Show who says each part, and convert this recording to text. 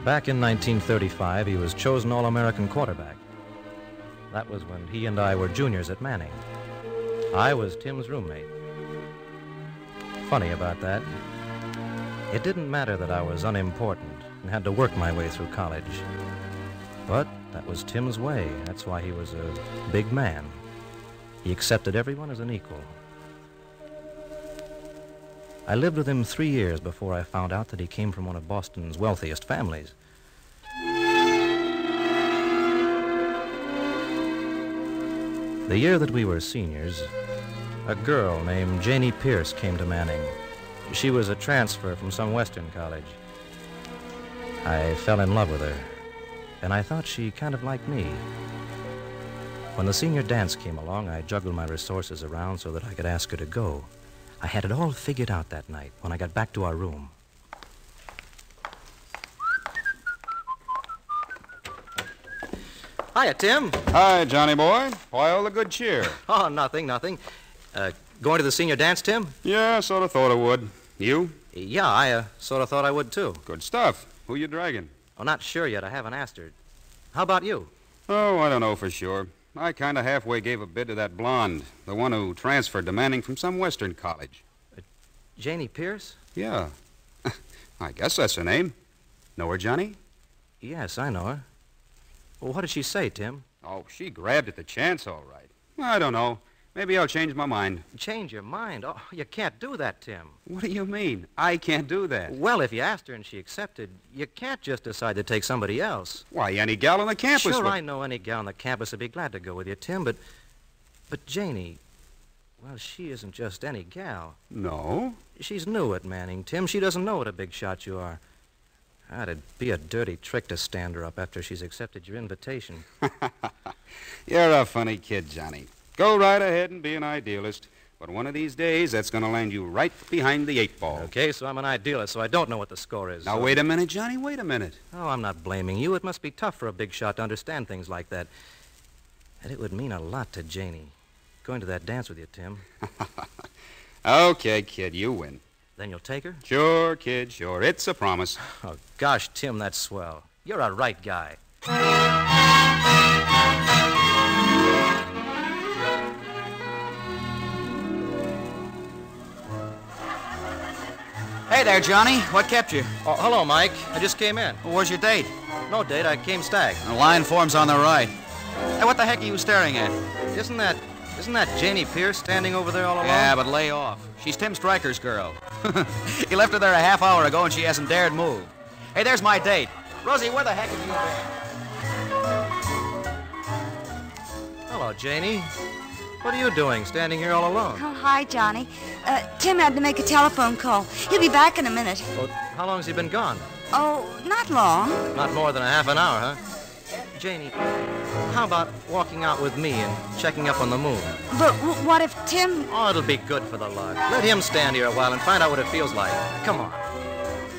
Speaker 1: Back in 1935, he was chosen All-American quarterback. That was when he and I were juniors at Manning. I was Tim's roommate. Funny about that. It didn't matter that I was unimportant and had to work my way through college. But that was Tim's way. That's why he was a big man. He accepted everyone as an equal. I lived with him 3 years before I found out that he came from one of Boston's wealthiest families. The year that we were seniors, a girl named Janie Pierce came to Manning. She was a transfer from some Western college. I fell in love with her, and I thought she kind of liked me. When the senior dance came along, I juggled my resources around so that I could ask her to go. I had it all figured out that night when I got back to our room. Hiya, Tim.
Speaker 2: Hi, Johnny boy. Why all the good cheer?
Speaker 1: Oh, nothing. Going to the senior dance, Tim?
Speaker 2: Yeah, sort of thought I would. You?
Speaker 1: Yeah, I sort of thought I would, too.
Speaker 2: Good stuff. Who you dragging?
Speaker 1: Oh, not sure yet. I haven't asked her. How about you?
Speaker 2: Oh, I don't know for sure. I kind of halfway gave a bid to that blonde, the one who transferred to Manning from some Western college.
Speaker 1: Janie Pierce?
Speaker 2: Yeah. I guess that's her name. Know her, Johnny?
Speaker 1: Yes, I know her. Well, what did she say, Tim?
Speaker 2: Oh, she grabbed at the chance, all right. I don't know. Maybe I'll change my mind.
Speaker 1: Change your mind? Oh, you can't do that, Tim.
Speaker 2: What do you mean? I can't do that.
Speaker 1: Well, if you asked her and she accepted, you can't just decide to take somebody else.
Speaker 2: Why, any gal on the campus
Speaker 1: Sure,
Speaker 2: would...
Speaker 1: I know any gal on the campus would be glad to go with you, Tim, but Janie, well, she isn't just any gal.
Speaker 2: No?
Speaker 1: She's new at Manning, Tim. She doesn't know what a big shot you are. It'd be a dirty trick to stand her up after she's accepted your invitation.
Speaker 2: You're a funny kid, Johnny. Go right ahead and be an idealist. But one of these days, that's going to land you right behind the 8 ball.
Speaker 1: Okay, so I'm an idealist, so I don't know what the score is.
Speaker 2: Now, wait a minute, Johnny, wait a minute.
Speaker 1: Oh, I'm not blaming you. It must be tough for a big shot to understand things like that. And it would mean a lot to Janie. Going to that dance with you, Tim.
Speaker 2: Okay, kid, you win.
Speaker 1: Then you'll take her?
Speaker 2: Sure, kid, sure. It's a promise.
Speaker 1: Oh, gosh, Tim, that's swell. You're a right guy.
Speaker 3: Hey there, Johnny. What kept you?
Speaker 1: Oh, hello, Mike. I just came in.
Speaker 3: Well, where's your date?
Speaker 1: No date. I came stag.
Speaker 3: The line forms on the right. Hey, what the heck are you staring at?
Speaker 1: Isn't that Janie Pierce standing over there all alone?
Speaker 3: Yeah, but lay off. She's Tim Stryker's girl. He left her there a half hour ago, and she hasn't dared move. Hey, there's my date. Rosie, where the heck have you been?
Speaker 1: Hello, Janie. What are you doing, standing here all alone?
Speaker 4: Oh, hi, Johnny. Tim had to make a telephone call. He'll be back in a minute.
Speaker 1: Well, how long has he been gone?
Speaker 4: Oh, not long.
Speaker 1: Not more than a half an hour, huh? Janie, how about walking out with me and checking up on the moon?
Speaker 4: But what if Tim...
Speaker 1: Oh, it'll be good for the luck. Let him stand here a while and find out what it feels like. Come on.